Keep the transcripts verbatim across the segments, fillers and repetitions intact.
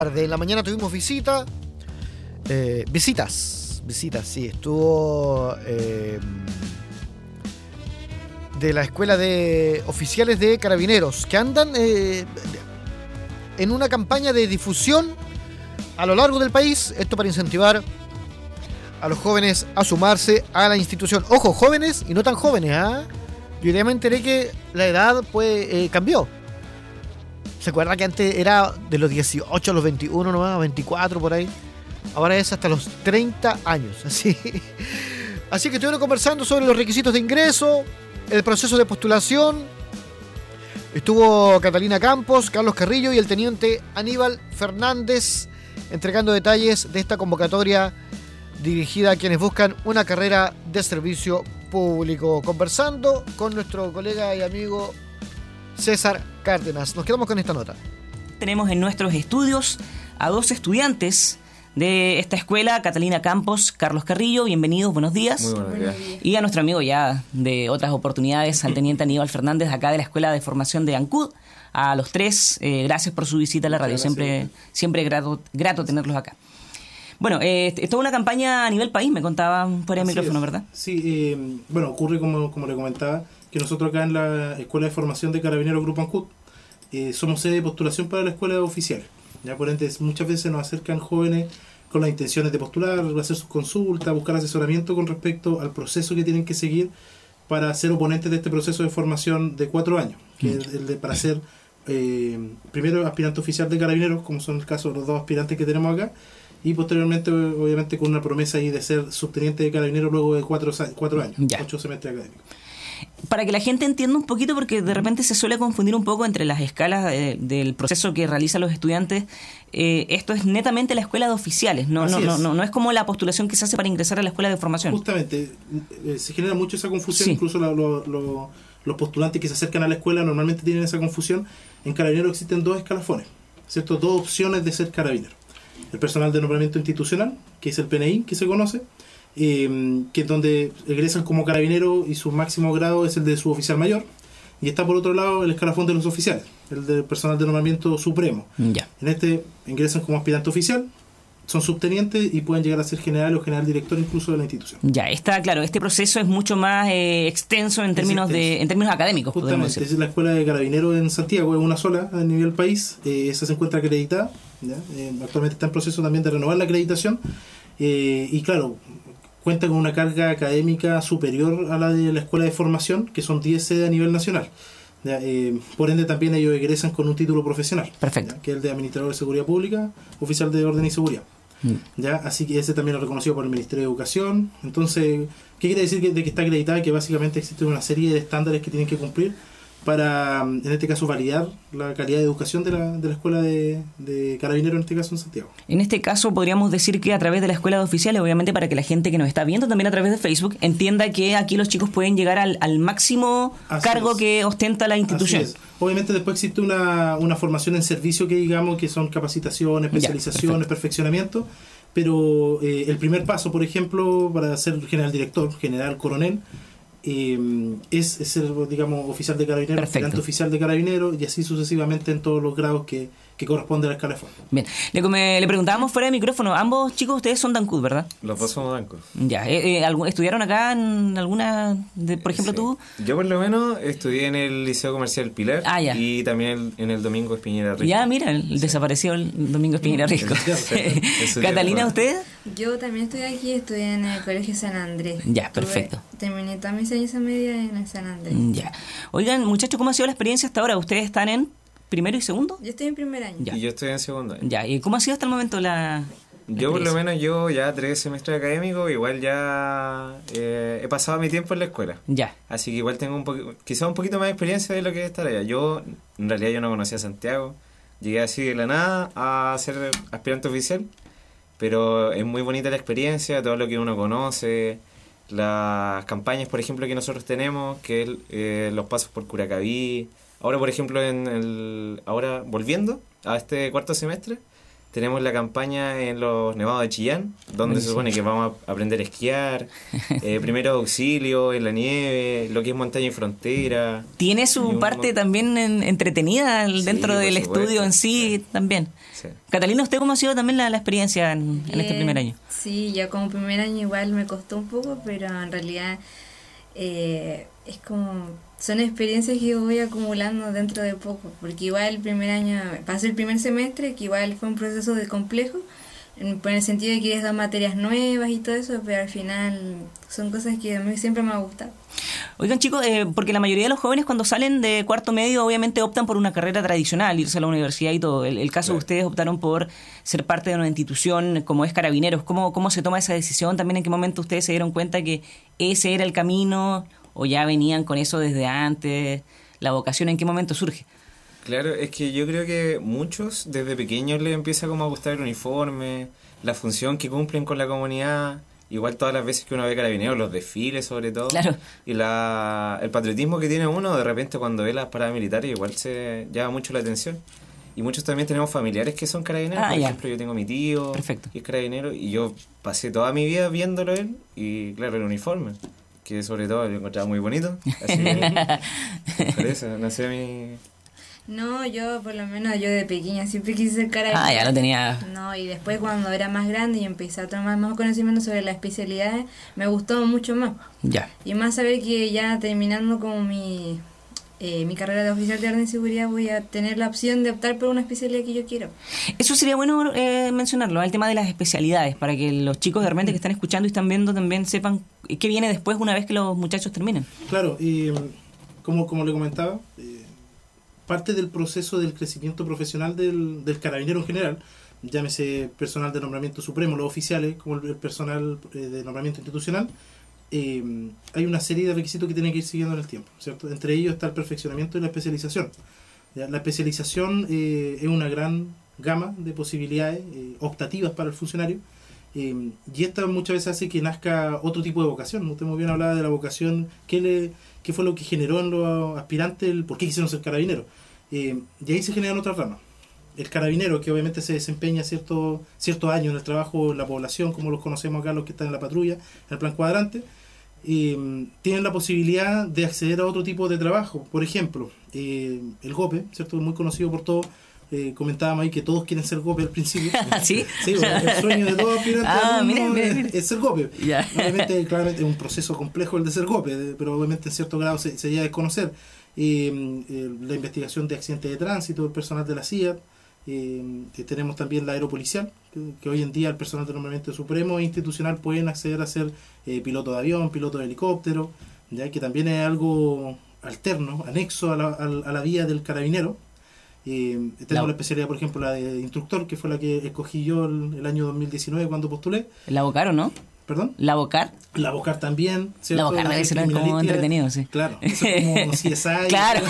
De la mañana tuvimos visita, eh, visitas, visitas, sí, estuvo eh, de la escuela de oficiales de carabineros que andan eh, en una campaña de difusión a lo largo del país, esto para incentivar a los jóvenes a sumarse a la institución. Ojo, jóvenes y no tan jóvenes, ¿ah? ¿eh? Yo ya me enteré que la edad pues eh, cambió. ¿Se acuerda que antes era de los dieciocho a los veintiuno nomás, veinticuatro por ahí? Ahora es hasta los treinta años. Así, así que estuvieron conversando sobre los requisitos de ingreso, el proceso de postulación. Estuvo Catalina Campos, Carlos Carrillo y el teniente Aníbal Fernández entregando detalles de esta convocatoria dirigida a quienes buscan una carrera de servicio público. Conversando con nuestro colega y amigo César Cárdenas. Nos quedamos con esta nota. Tenemos en nuestros estudios a dos estudiantes de esta escuela, Catalina Campos, Carlos Carrillo. Bienvenidos, buenos días. Muy buenos días. Y a nuestro amigo ya de otras oportunidades, al teniente Aníbal Fernández, acá de la Escuela de Formación de ANCUD. A los tres, eh, gracias por su visita a la radio. Siempre, siempre grato, grato tenerlos acá. Bueno, eh, es toda una campaña a nivel país, me contaba por el micrófono, es. ¿verdad? Sí, eh, bueno, ocurre como, como le comentaba, que nosotros acá en la Escuela de Formación de Carabineros Grupo ANCUD eh, somos sede de postulación para la Escuela de Oficiales. Ya por ende, muchas veces nos acercan jóvenes con las intenciones de postular, hacer sus consultas, buscar asesoramiento con respecto al proceso que tienen que seguir para ser oponentes de este proceso de formación de cuatro años, que mm. es el de, para ser eh, primero aspirante oficial de Carabineros, como son el caso de los dos aspirantes que tenemos acá, y posteriormente, obviamente, con una promesa ahí de ser subteniente de Carabineros luego de cuatro, cuatro años, ya. ocho semestres académicos. Para que la gente entienda un poquito, porque de repente se suele confundir un poco entre las escalas de, del proceso que realizan los estudiantes, eh, esto es netamente la escuela de oficiales, no, no, no, no, no es como la postulación que se hace para ingresar a la escuela de formación. Justamente, eh, se genera mucho esa confusión, sí. incluso la, lo, lo, los postulantes que se acercan a la escuela normalmente tienen esa confusión. En Carabineros existen dos escalafones, ¿cierto? Dos opciones de ser carabinero. El personal de nombramiento institucional, que es el P N I, que se conoce, eh, que es donde egresan como carabinero y su máximo grado es el de suboficial mayor, y está por otro lado el escalafón de los oficiales, el del personal de nombramiento supremo. Ya. En este ingresan como aspirante oficial, son subtenientes y pueden llegar a ser general o general director incluso de la institución. Ya, está claro, este proceso es mucho más eh, extenso en términos extenso. de en términos académicos. Justamente, es la Escuela de Carabineros en Santiago, es una sola a nivel país, eh, esa se encuentra acreditada, ¿ya? Eh, actualmente está en proceso también de renovar la acreditación, eh, y claro, cuenta con una carga académica superior a la de la Escuela de Formación, que son diez sedes a nivel nacional. Ya, eh, por ende también ellos egresan con un título profesional. Perfecto. Ya, que es el de Administrador de Seguridad Pública, Oficial de Orden y Seguridad. Mm. Ya, así que ese también es reconocido por el Ministerio de Educación. Entonces, ¿qué quiere decir que, de que está acreditada? Que básicamente existe una serie de estándares que tienen que cumplir para, en este caso, validar la calidad de educación de la, de la Escuela de, de Carabineros, en este caso en Santiago. En este caso podríamos decir que a través de la Escuela de Oficiales, obviamente para que la gente que nos está viendo también a través de Facebook entienda que aquí los chicos pueden llegar al, al máximo Así cargo es. que ostenta la institución. Así es. Obviamente después existe una, una formación en servicio que digamos que son capacitaciones, especializaciones, ya, perfeccionamiento, pero eh, el primer paso, por ejemplo, para ser general director, general coronel, Eh, es, es ser, digamos, oficial de carabineros, aspirante oficial de carabineros, y así sucesivamente en todos los grados que, que corresponde a la escala de forma. Bien, le, me, le preguntábamos fuera de micrófono, ambos chicos, ustedes son de ANCUD, ¿verdad? Los dos somos de ANCUD. Ya, eh, eh, ¿estudiaron acá en alguna, de, por ejemplo, sí. tú? Yo por lo menos estudié en el Liceo Comercial Pilar, ah, ya. y también en el Domingo Espiñera Risco. Ya, mira, el sí. desaparecido el Domingo Espiñera Risco. ¿Catalina, usted? Yo también estoy aquí, estudié en el Colegio San Andrés. Ya, perfecto. Tuve, terminé toda mi enseñanza media en el San Andrés. Ya. Oigan, muchachos, ¿cómo ha sido la experiencia hasta ahora? ¿Ustedes están en primero y segundo? Yo estoy en primer año. Ya. Y yo estoy en segundo año. Ya, ¿y cómo ha sido hasta el momento la...? Yo por lo menos llevo ya tres semestres académicos, igual ya eh, he pasado mi tiempo en la escuela. Ya. Así que igual tengo un poquito, quizás un poquito más de experiencia de lo que es estar allá. Yo, en realidad yo no conocía a Santiago, llegué así de la nada a ser aspirante oficial, pero es muy bonita la experiencia, todo lo que uno conoce, las campañas, por ejemplo, que nosotros tenemos, que es eh, los pasos por Curacaví. Ahora, por ejemplo, en el ahora volviendo a este cuarto semestre, tenemos la campaña en los nevados de Chillán, donde Buenísimo. se supone que vamos a aprender a esquiar, eh, primeros auxilios en la nieve, lo que es montaña y frontera. Tiene Y su un parte mon- también en- entretenida el- Sí, dentro por del supuesto, estudio en sí, sí. también. Sí. Catalina, ¿usted cómo ha sido también la, la experiencia en, en este Bien. primer año? Sí, ya como primer año igual me costó un poco, pero en realidad eh, es como, son experiencias que voy acumulando dentro de poco, porque igual el primer año, pasé el primer semestre, que igual fue un proceso de complejo, en, por el sentido de que es dar materias nuevas y todo eso, pero al final son cosas que a mí siempre me ha gustado. Oigan chicos, eh, porque la mayoría de los jóvenes cuando salen de cuarto medio obviamente optan por una carrera tradicional, irse a la universidad y todo. El, el caso Claro. de ustedes optaron por ser parte de una institución como es Carabineros. ¿Cómo, ¿Cómo se toma esa decisión? ¿También en qué momento ustedes se dieron cuenta que ese era el camino o ya venían con eso desde antes? ¿La vocación en qué momento surge? Claro, es que yo creo que muchos desde pequeños les empieza como a gustar el uniforme, la función que cumplen con la comunidad, igual todas las veces que uno ve Carabineros, los desfiles sobre todo, Claro. y la, el patriotismo que tiene uno de repente cuando ve las paradas militares igual se llama mucho la atención. Y muchos también tenemos familiares que son carabineros, Ah, por ya. ejemplo yo tengo mi tío Perfecto. que es carabinero y yo pasé toda mi vida viéndolo él y claro el uniforme, que sobre todo lo encontraba muy bonito, así que por eso, no sé mi... No, yo por lo menos yo de pequeña siempre quise ser carabinero. Ah, ya lo tenía. No, y después cuando era más grande y empecé a tomar más conocimiento sobre las especialidades, me gustó mucho más. Ya. Y más saber que ya terminando como mi, eh, mi carrera de oficial de orden y seguridad voy a tener la opción de optar por una especialidad que yo quiero. Eso sería bueno eh, mencionarlo, el tema de las especialidades, para que los chicos de repente que están escuchando y están viendo también sepan qué viene después una vez que los muchachos terminen. Claro, y como, como le comentaba, eh, parte del proceso del crecimiento profesional del, del carabinero en general, llámese personal de nombramiento supremo, los oficiales, como el, el personal eh, de nombramiento institucional, eh, hay una serie de requisitos que tienen que ir siguiendo en el tiempo, ¿cierto? Entre ellos está el perfeccionamiento y la especialización. ¿Ya? La especialización eh, es una gran gama de posibilidades eh, optativas para el funcionario, eh, y esta muchas veces hace que nazca otro tipo de vocación. Usted muy bien hablaba de la vocación, ¿qué, le, qué fue lo que generó en los aspirantes, el por qué quisieron ser carabineros? Eh, y ahí se generan otras ramas. El carabinero, que obviamente se desempeña cierto, ciertos años en el trabajo en la población, como los conocemos acá, los que están en la patrulla, en el plan cuadrante, eh, tienen la posibilidad de acceder a otro tipo de trabajo. Por ejemplo, eh, el GOPE, ¿cierto? Muy conocido por todos. Eh, comentábamos ahí que todos quieren ser GOPE al principio. ¿Sí? Sí, bueno, el sueño de todo aspirante Ah, alumno mire, mire, mire. es, es ser GOPE. Ya. Obviamente, claramente es un proceso complejo el de ser GOPE, de- pero obviamente en cierto grado se, se llega a desconocer. Eh, eh, la investigación de accidentes de tránsito, el personal de la C I A T, eh, eh, tenemos también la aeropolicial, que, que hoy en día el personal de nombramiento supremo e institucional pueden acceder a ser eh, piloto de avión, piloto de helicóptero, ya que también es algo alterno, anexo a la, a la- a la vía del carabinero. Eh, tenemos La- la especialidad, por ejemplo, la de instructor, que fue la que escogí yo el, el año dos mil diecinueve cuando postulé. ¿La Bocar o no? ¿Perdón? ¿La Bocar? La Bocar también, ¿cierto? La Bocar debe ser como criminalística. entretenido, sí. Claro, eso es como C S I. Claro.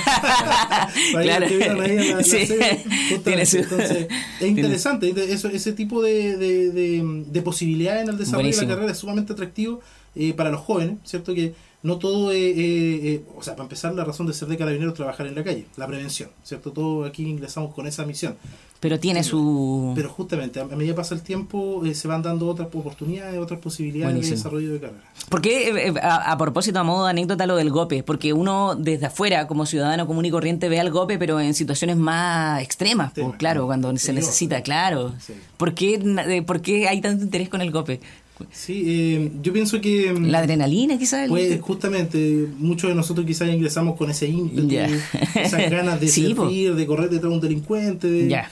Para Claro. que vieron ahí en la, la Sí. serie, justamente. Tiene su- Entonces, es interesante. Eso, ese tipo de, de, de, de posibilidades en el desarrollo Buenísimo. de la carrera es sumamente atractivo eh, para los jóvenes, ¿cierto? Que no todo es, eh, eh, o sea, para empezar, la razón de ser de carabineros es trabajar en la calle, la prevención, ¿cierto? Todos aquí ingresamos con esa misión. Pero tiene su... Pero justamente, a medida que pasa el tiempo, eh, se van dando otras oportunidades, otras posibilidades Buenísimo. de desarrollo de carrera. ¿Por qué, eh, a, a propósito, a modo de anécdota, lo del GOPE? Porque uno desde afuera, como ciudadano común y corriente, ve al GOPE, pero en situaciones más extremas, pues, Extremas, claro, cuando se peligrosas. necesita, claro. Sí. ¿Por qué, na- eh, ¿Por qué hay tanto interés con el GOPE? Sí, eh, yo pienso que... mm, ¿La adrenalina, quizás? Pues justamente, muchos de nosotros quizás ingresamos con ese ímpetu, Ya. esas ganas de Sí, po. servir, de correr detrás de un delincuente, de, Ya.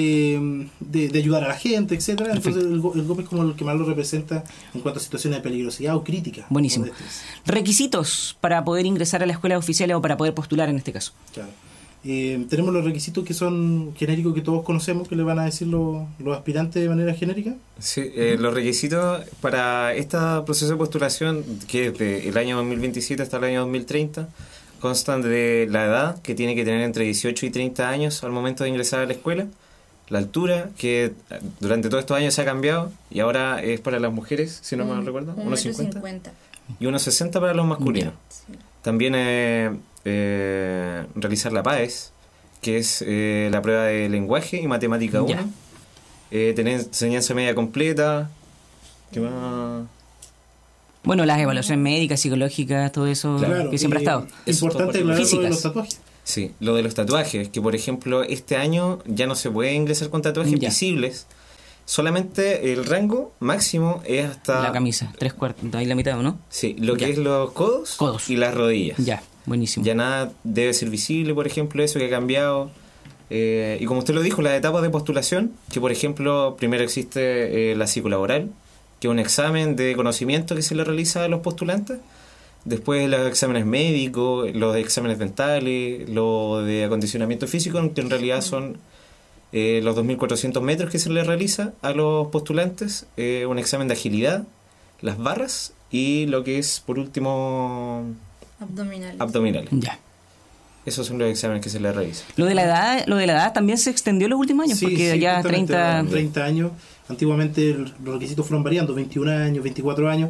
de, de, de ayudar a la gente, etcétera. Perfecto. Entonces el, go- el GOPE es como el que más lo representa en cuanto a situaciones de peligrosidad o crítica. Buenísimo. o de estrés. Requisitos para poder ingresar a la escuela oficial o para poder postular en este caso. Claro. Eh, tenemos los requisitos que son genéricos que todos conocemos, que le van a decir los, los aspirantes de manera genérica. Sí, eh, los requisitos para este proceso de postulación, que es del año dos mil veintisiete hasta el año dos mil treinta, constan de la edad, que tiene que tener entre dieciocho y treinta años al momento de ingresar a la escuela, la altura, que durante todos estos años se ha cambiado y ahora es para las mujeres, si no me recuerdo, Un uno metro cincuenta, cincuenta. y uno sesenta para los masculinos. Sí. También eh, eh, realizar la PAES, que es eh, la prueba de lenguaje y matemática uno. Ya. eh, tener enseñanza media completa. ¿Qué más? Bueno, las evaluaciones médicas, psicológicas, todo eso Claro, que siempre ha y estado. es importante aclarar lo de Físicas. los tatuajes. Sí, lo de los tatuajes, que por ejemplo este año ya no se puede ingresar con tatuajes Ya. visibles. Solamente el rango máximo es hasta... La camisa, tres cuartos, ahí la mitad, ¿o no? Sí, lo Ya. que es los codos, Codos. y las rodillas. Ya, buenísimo. Ya nada debe ser visible, por ejemplo, eso que ha cambiado. Eh, y como usted lo dijo, las etapas de postulación, que por ejemplo, primero existe eh, la psicolaboral, que es un examen de conocimiento que se le realiza a los postulantes. Después los exámenes médicos, los exámenes dentales, lo de acondicionamiento físico, que en realidad son eh, los dos mil cuatrocientos metros que se le realiza a los postulantes, eh, un examen de agilidad, las barras y lo que es, por último, Abdominales. abdominales. Ya. Esos son los exámenes que se le realizan. Lo de la edad, lo de la edad también se extendió en los últimos años, Sí, porque sí, ya justamente, treinta... treinta años. Antiguamente el- los requisitos fueron variando, veintiún años, veinticuatro años.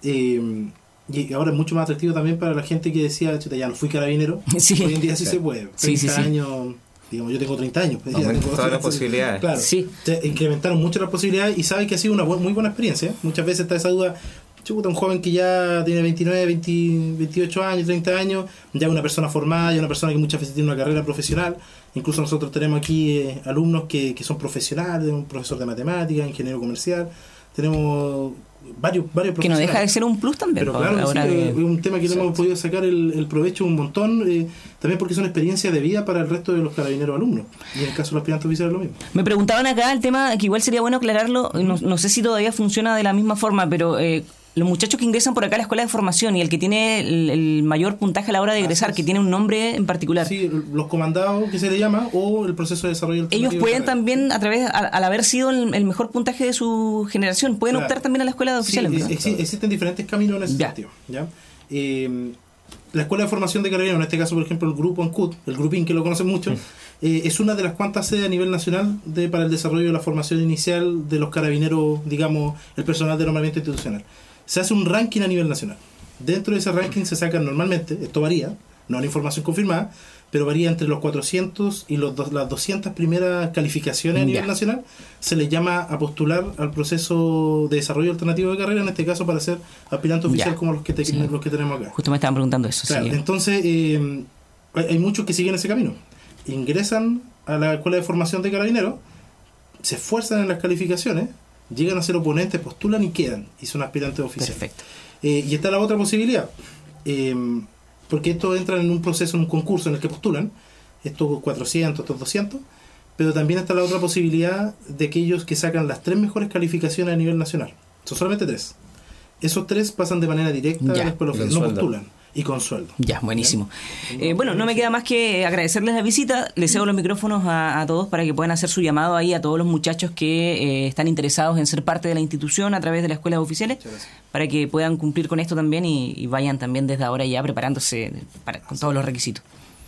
eh, y ahora es mucho más atractivo también para la gente que decía, chuta, ya no fui carabinero. Sí. Hoy en día sí Sí. se puede. treinta Sí, sí, sí. años, digamos, yo tengo treinta años. pues, ya Aumentan tengo- todas las posibilidades. Claro, Sí. se incrementaron mucho las posibilidades y sabe que ha sido una bu- muy buena experiencia. ¿eh? Muchas veces está esa duda, chuta, un joven que ya tiene veintinueve, veinte, veintiocho años, treinta años, ya una persona formada, ya una persona que muchas veces tiene una carrera profesional. Incluso nosotros tenemos aquí eh, alumnos que, que son profesionales, un profesor de matemáticas, ingeniero comercial, tenemos varios, varios Que no deja de profesionales. ser un plus también. Pero po, claro, ahora sí, que- es un tema que le hemos podido sacar el, el provecho un montón, eh, también porque son experiencias de vida para el resto de los carabineros alumnos. Y en el caso de los aspirantes oficiales lo mismo. Me preguntaban acá el tema, que igual sería bueno aclararlo, no, no sé si todavía funciona de la misma forma, pero eh, los muchachos que ingresan por acá a la escuela de formación y el que tiene el, el mayor puntaje a la hora de ingresar, Así es. que tiene un nombre en particular, Sí, los comandados que se le llama o el proceso de desarrollo alternativo ellos pueden de carrera. también, a través, al, al haber sido el, el mejor puntaje de su generación, pueden Claro. optar también a la escuela de Sí, oficiales. es- ¿verdad? exi- existen diferentes caminos en ese Ya. sentido. ¿ya? Eh, la escuela de formación de carabineros, en este caso por ejemplo el grupo ANCUD, el grupín que lo conocen mucho, eh, es una de las cuantas sedes a nivel nacional de, para el desarrollo de la formación inicial de los carabineros, digamos, el personal de nombramiento institucional. Se hace un ranking a nivel nacional. Dentro de ese ranking se sacan normalmente, esto varía, no hay información confirmada, pero varía entre los cuatrocientos y los dos- las doscientas primeras calificaciones a Ya. nivel nacional. Se les llama a postular al proceso de desarrollo alternativo de carrera, en este caso para ser aspirante oficial Ya. como los que, te- Sí. los que tenemos acá. Justo me estaban preguntando eso. Claro, sí. entonces eh, hay, hay muchos que siguen ese camino. Ingresan a la escuela de formación de carabineros, se esfuerzan en las calificaciones, llegan a ser oponentes, postulan y quedan, y son aspirantes oficiales. Perfecto. Eh, y está la otra posibilidad, eh, porque estos entran en un proceso, en un concurso en el que postulan, estos cuatrocientos, estos doscientos, pero también está la otra posibilidad de aquellos que sacan las tres mejores calificaciones a nivel nacional. Son solamente tres. Esos tres pasan de manera directa Ya. a la escuela Y con oficial, no sueldo. postulan, y con sueldo. Ya, buenísimo. Eh, bueno, no me queda más que agradecerles la visita. Les cedo los micrófonos a, a todos para que puedan hacer su llamado ahí a todos los muchachos que eh, están interesados en ser parte de la institución a través de las escuelas oficiales, Muchas gracias. para que puedan cumplir con esto también y, y vayan también desde ahora ya preparándose para, con todos los requisitos.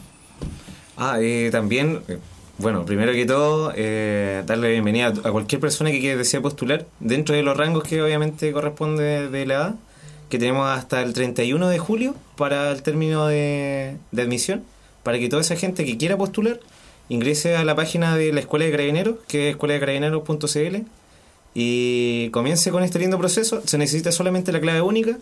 Ah, y también, eh, bueno, primero que todo, eh, darle bienvenida a cualquier persona que quiera desee postular dentro de los rangos que obviamente corresponde de la edad, que tenemos hasta el treinta y uno de julio para el término de, de admisión, para que toda esa gente que quiera postular ingrese a la página de la Escuela de Carabineros, que es escuela de carabineros punto c l, y comience con este lindo proceso. Se necesita solamente la clave única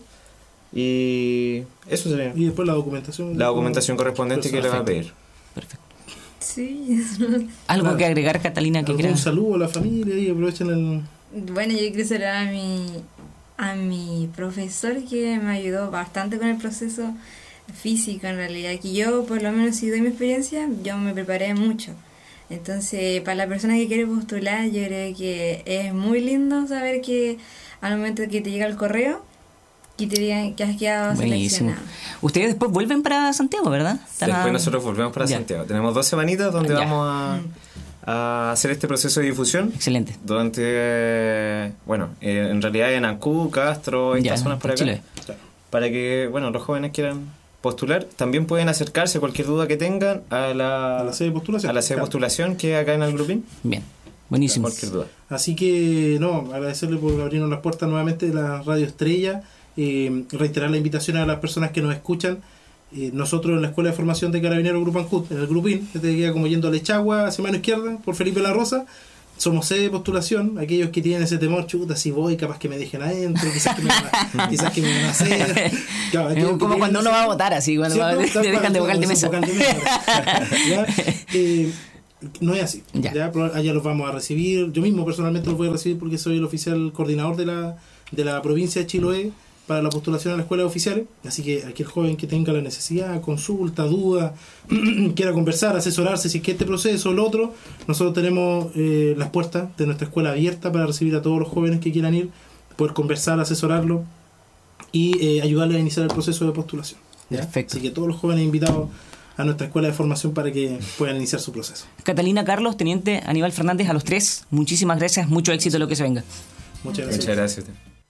y eso sería Y después la documentación. la documentación correspondiente que le va a pedir. Perfecto. Sí, ¿Algo Claro. que agregar, Catalina, que Un creas? saludo a la familia y aprovechen el... bueno, yo quiero saludar a mi, a mi profesor que me ayudó bastante con el proceso físico en realidad, que yo por lo menos si doy mi experiencia, yo me preparé mucho. Entonces, para la persona que quiere postular, yo creo que es muy lindo saber que al momento que te llega el correo, que te digan que has quedado Buenísimo. seleccionado. Ustedes después vuelven para Santiago, ¿verdad? Están a- Después nosotros volvemos para Ya. Santiago. Tenemos dos semanitas donde Ya. vamos a, a hacer este proceso de difusión. Excelente. Durante, eh, bueno, eh, en realidad en Ancú, Castro, estas Ya, zonas por acá. Chile. Para que, bueno, los jóvenes quieran postular. También pueden acercarse cualquier duda que tengan a la, A la sede de postulación. a la sede de Claro. postulación que es acá en el grupín. Bien. Buenísimo. Cualquier duda. Así que, no, agradecerle por abrirnos las puertas nuevamente de la Radio Estrella, eh, reiterar la invitación a las personas que nos escuchan. Eh, nosotros en la Escuela de Formación de Carabineros Grupo ANCUD, en el Grupín, que te queda como yendo a Lechagua, hacia mano izquierda, por Felipe La Rosa, somos sede de postulación. Aquellos que tienen ese temor, chuta, si voy, capaz que me dejen adentro, quizás que me van a, quizás que me van a hacer. Claro, es como cuando uno va a votar, así, cuando va, te, te dejan de vocal de mesa. De mesa. ¿Ya? Eh, no es así. Ya. ¿Ya? Allá los vamos a recibir. Yo mismo personalmente los voy a recibir porque soy el oficial coordinador de la, de la provincia de Chiloé para la postulación a la escuela de oficiales. Así que aquel joven que tenga la necesidad, consulta, duda, quiera conversar, asesorarse si es que este proceso o el otro, nosotros tenemos eh, las puertas de nuestra escuela abiertas para recibir a todos los jóvenes que quieran ir, poder conversar, asesorarlo y eh, ayudarles a iniciar el proceso de postulación. ¿Ya? Perfecto. Así que todos los jóvenes invitados a nuestra escuela de formación para que puedan iniciar su proceso. Catalina, Carlos, Teniente Aníbal Fernández, a los tres, muchísimas gracias, mucho éxito en lo que se venga. Muchas gracias. Muchas gracias.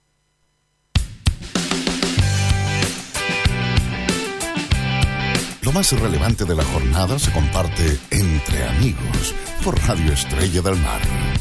Lo más relevante de la jornada se comparte entre amigos por Radio Estrella del Mar.